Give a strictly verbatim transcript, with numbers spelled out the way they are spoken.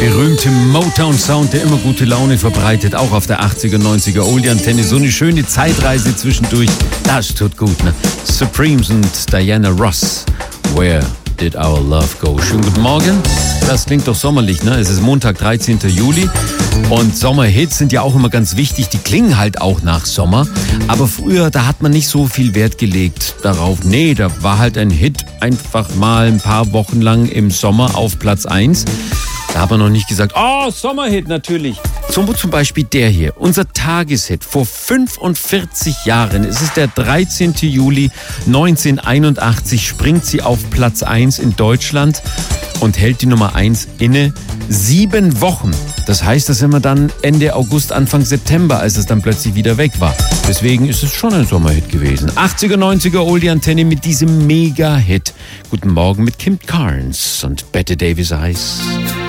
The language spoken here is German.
berühmte Motown-Sound, der immer gute Laune verbreitet, auch auf der achtziger, neunziger Oldie-Antenne. So eine schöne Zeitreise zwischendurch, das tut gut, ne? Supremes und Diana Ross, Where Did Our Love Go? Schönen guten Morgen, das klingt doch sommerlich, ne? Es ist Montag, dreizehnter Juli und Sommerhits sind ja auch immer ganz wichtig, die klingen halt auch nach Sommer, aber früher, da hat man nicht so viel Wert gelegt darauf. Nee, da war halt ein Hit einfach mal ein paar Wochen lang im Sommer auf Platz eins. Da hat man noch nicht gesagt, oh, Sommerhit natürlich. Zum, zum Beispiel der hier, unser Tageshit vor fünfundvierzig Jahren. Es ist der dreizehnter Juli neunzehnhunderteinundachtzig, springt sie auf Platz eins in Deutschland und hält die Nummer eins inne. Sieben Wochen. Das heißt, da sind wir dann Ende August, Anfang September, als es dann plötzlich wieder weg war. Deswegen ist es schon ein Sommerhit gewesen. achtziger, neunziger Oldie-Antenne mit diesem Mega-Hit. Guten Morgen mit Kim Carnes und Bette Davis Eyes.